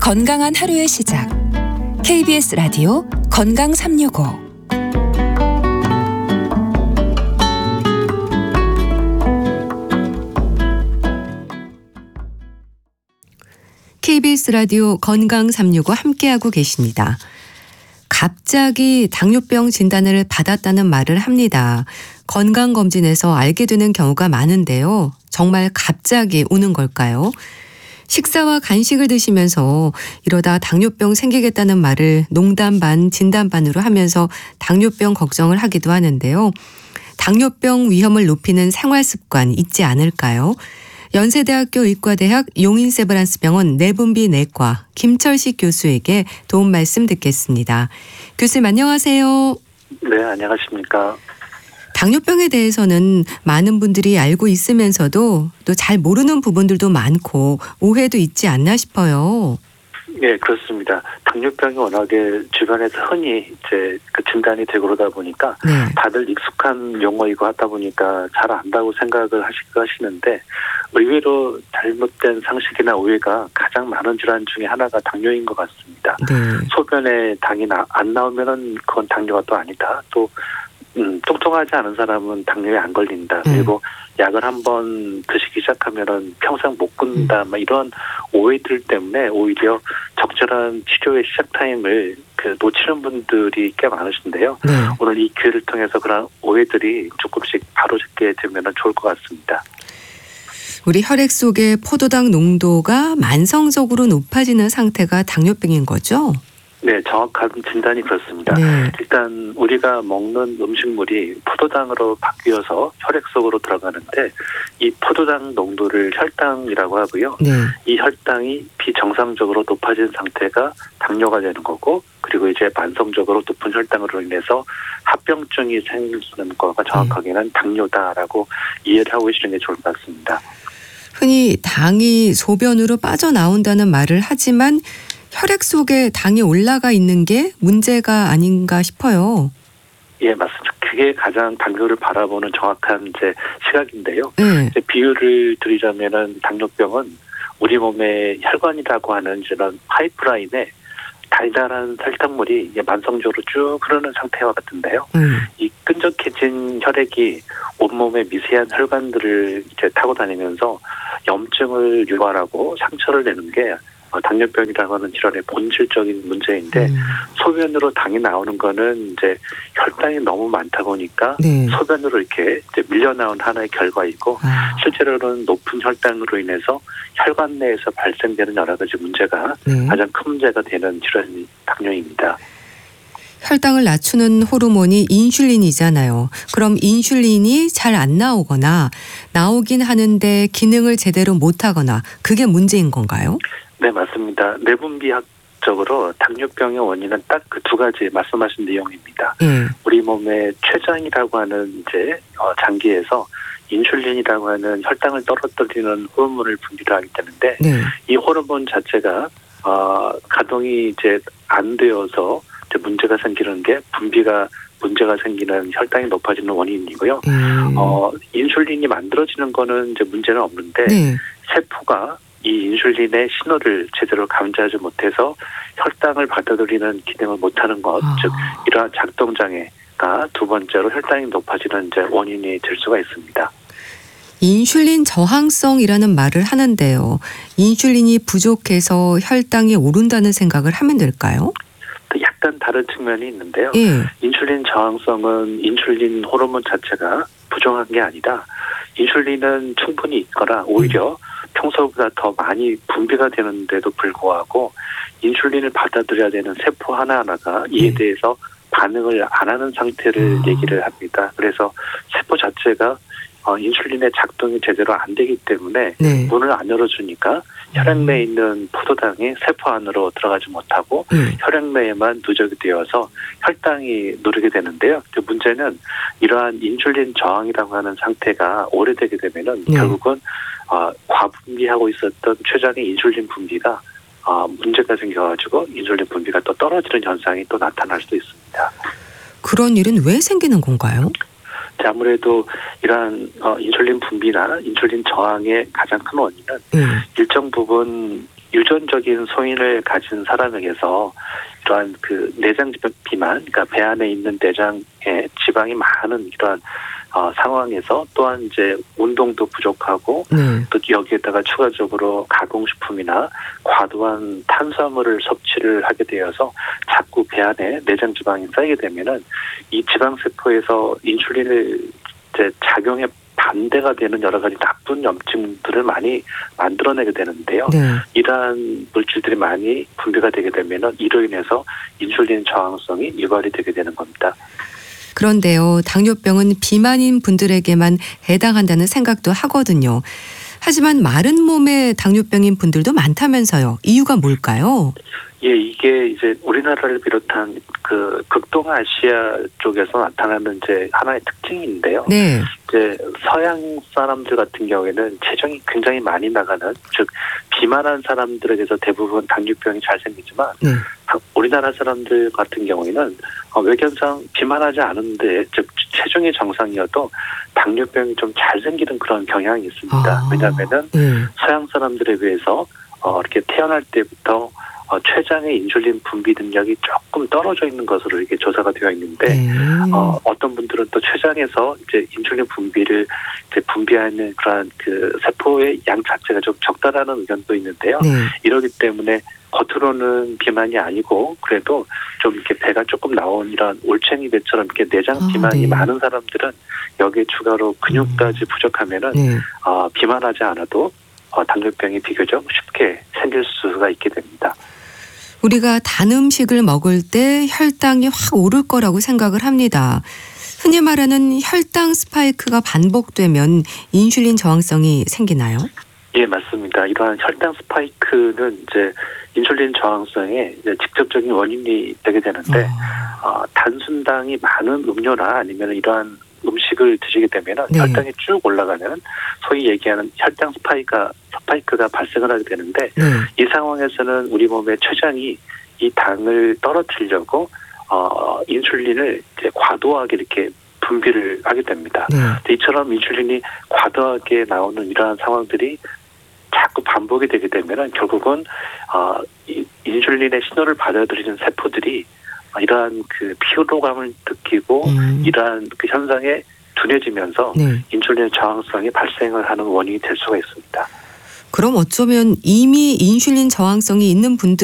건강한 하루의 시작. KBS 라디오 건강 365. KBS 라디오 건강 365 함께하고 계십니다. 갑자기 당뇨병 진단을 받았다는 말을 합니다. 건강검진에서 알게 되는 경우가 많은데요. 정말 갑자기 오는 걸까요? 식사와 간식을 드시면서 이러다 당뇨병 생기겠다는 말을 농담 반 진담 반으로 하면서 당뇨병 걱정을 하기도 하는데요. 당뇨병 위험을 높이는 생활습관 잊지 않을까요? 연세대학교 의과대학 용인세브란스병원 내분비내과 김철식 교수에게 도움 말씀 듣겠습니다. 교수님 안녕하세요. 네, 안녕하십니까. 당뇨병에 대해서는 많은 분들이 알고 있으면서도 또 잘 모르는 부분들도 많고 오해도 있지 않나 싶어요. 네, 그렇습니다. 당뇨병이 워낙에 주변에서 흔히 이제 진단이 되고 그러다 보니까 네. 다들 익숙한 용어이고 하다 보니까 잘 안다고 생각을 하시는데 의외로 잘못된 상식이나 오해가 가장 많은 질환 중에 하나가 당뇨인 것 같습니다. 네. 소변에 당이 안 나오면은 그건 당뇨가 또 아니다. 또 통통하지 않은 사람은 당뇨에 안 걸린다. 그리고 약을 한번 드시기 시작하면은 평생 못 끊는다. 이런 오해들 때문에 오히려 적절한 치료의 시작 타임을 놓치는 분들이 꽤 많으신데요. 네. 오늘 이 기회를 통해서 그런 오해들이 조금씩 바로잡게 되면 좋을 것 같습니다. 우리 혈액 속의 포도당 농도가 만성적으로 높아지는 상태가 당뇨병인 거죠? 네, 정확한 진단이 그렇습니다. 네. 일단 우리가 먹는 음식물이 포도당으로 바뀌어서 혈액 속으로 들어가는데 이 포도당 농도를 혈당이라고 하고요. 네. 이 혈당이 비정상적으로 높아진 상태가 당뇨가 되는 거고 그리고 이제 만성적으로 높은 혈당으로 인해서 합병증이 생기는 거가 정확하게는 당뇨다라고 이해를 하고 계시는 게 좋을 것 같습니다. 흔히 당이 소변으로 빠져나온다는 말을 하지만 혈액 속에 당이 올라가 있는 게 문제가 아닌가 싶어요. 예, 맞습니다. 그게 가장 당뇨를 바라보는 정확한 이제 시각인데요. 네. 이제 비유를 드리자면은 당뇨병은 우리 몸의 혈관이라고 하는 이런 파이프라인에 달달한 혈당물이 만성적으로 쭉 흐르는 상태와 같은데요. 이 끈적해진 혈액이 온몸의 미세한 혈관들을 이제 타고 다니면서 염증을 유발하고 상처를 내는 게 당뇨병이라고 하는 질환의 본질적인 문제인데 소변으로 당이 나오는 거는 이제 혈당이 너무 많다 보니까 네. 소변으로 이렇게 이제 밀려나온 하나의 결과이고 실제로는 높은 혈당으로 인해서 혈관 내에서 발생되는 여러 가지 문제가 네. 가장 큰 문제가 되는 질환이 당뇨입니다. 혈당을 낮추는 호르몬이 인슐린이잖아요. 그럼 인슐린이 잘 안 나오거나 나오긴 하는데 기능을 제대로 못하거나 그게 문제인 건가요? 네, 맞습니다. 내분비학적으로 당뇨병의 원인은 딱 그 두 가지 말씀하신 내용입니다. 우리 몸의 췌장이라고 하는 이제 장기에서 인슐린이라고 하는 혈당을 떨어뜨리는 호르몬을 분비를 하게 되는데 네. 이 호르몬 자체가 가동이 이제 안 되어서 이제 문제가 생기는 게 분비가 문제가 생기는 혈당이 높아지는 원인이고요. 인슐린이 만들어지는 거는 이제 문제는 없는데 네. 세포가 이 인슐린의 신호를 제대로 감지하지 못해서 혈당을 받아들이는 기능을 못하는 것, 즉 이러한 작동 장애가 두 번째로 혈당이 높아지는 이제 원인이 될 수가 있습니다. 인슐린 저항성이라는 말을 하는데요. 인슐린이 부족해서 혈당이 오른다는 생각을 하면 될까요? 약간 다른 측면이 있는데요. 예. 인슐린 저항성은 인슐린 호르몬 자체가 부정한 게 아니라 인슐린은 충분히 있거나 오히려 평소보다 더 많이 분비가 되는데도 불구하고 인슐린을 받아들여야 되는 세포 하나하나가 이에 대해서 반응을 안 하는 상태를 얘기를 합니다. 그래서 세포 자체가 인슐린의 작동이 제대로 안 되기 때문에 네. 문을 안 열어주니까 혈액 내에 있는 포도당이 세포 안으로 들어가지 못하고 혈액 내에만 누적이 되어서 혈당이 누르게 되는데요. 그 문제는 이러한 인슐린 저항이라고 하는 상태가 오래되게 되면은 결국은 과분비하고 있었던 췌장의 인슐린 분비가 문제가 생겨가지고 인슐린 분비가 또 떨어지는 현상이 또 나타날 수도 있습니다. 그런 일은 왜 생기는 건가요? 아무래도 이러한 인슐린 분비나 인슐린 저항의 가장 큰 원인은 일정 부분 유전적인 소인을 가진 사람에게서 이러한 그 내장 비만, 그러니까 배 안에 있는 내장에 지방이 많은 이러한 상황에서 또한 이제 운동도 부족하고 또 여기에다가 추가적으로 가공식품이나 과도한 탄수화물을 섭취를 하게 되어서 자꾸 배 안에 내장 지방이 쌓이게 되면은 이 지방세포에서 인슐린을 이제 작용에 반대가 되는 여러 가지 나쁜 염증들을 많이 만들어내게 되는데요. 이러한 물질들이 많이 분비가 되게 되면은 이로 인해서 인슐린 저항성이 유발이 되게 되는 겁니다. 그런데요, 당뇨병은 비만인 분들에게만 해당한다는 생각도 하거든요. 하지만 마른 몸에 당뇨병인 분들도 많다면서요. 이유가 뭘까요? 예, 이게 이제 우리나라를 비롯한 그 극동아시아 쪽에서 나타나는 이제 하나의 특징인데요. 이제 서양 사람들 같은 경우에는 체중이 굉장히 많이 나가는, 즉 비만한 사람들에게서 대부분 당뇨병이 잘 생기지만 우리나라 사람들 같은 경우에는 외견상 비만하지 않은데, 즉 체중이 정상이어도 당뇨병이 좀 잘 생기는 그런 경향이 있습니다. 왜냐하면은 서양 사람들에 비해서 이렇게 태어날 때부터 췌장의 인슐린 분비 능력이 조금 떨어져 있는 것으로 이렇게 조사가 되어 있는데 어떤 분들은 또 췌장에서 이제 인슐린 분비를 이제 분비하는 그러한 그 세포의 양 자체가 좀 적다라는 의견도 있는데요. 이러기 때문에 겉으로는 비만이 아니고 그래도 좀 이렇게 배가 조금 나온 이런 올챙이 배처럼 이렇게 내장 비만이 많은 사람들은 여기에 추가로 근육까지 부족하면은 비만하지 않아도 당뇨병이 비교적 쉽게 생길 수가 있게 됩니다. 우리가 단 음식을 먹을 때 혈당이 확 오를 거라고 생각을 합니다. 흔히 말하는 혈당 스파이크가 반복되면 인슐린 저항성이 생기나요? 예, 맞습니다. 이러한 혈당 스파이크는 이제 인슐린 저항성의 이제 직접적인 원인이 되게 되는데 단순당이 많은 음료나 아니면 이러한 음식을 드시게 되면 혈당이 쭉 올라가면 소위 얘기하는 혈당 스파이크가 발생을 하게 되는데 이 상황에서는 우리 몸의 췌장이 이 당을 떨어뜨리려고 인슐린을 이제 과도하게 이렇게 분비를 하게 됩니다. 이처럼 인슐린이 과도하게 나오는 이러한 상황들이 자꾸 반복이 되게 되면 결국은 인슐린의 신호를 받아들이는 세포들이 이러한 그 피로감을 느끼고 이러한 그 현상에 둔해지면서 인슐린 저항성이 발생을 하는 원인이 될 수가 있습니다. 그럼 어쩌면 이미 인슐린 저항성이 있는 분들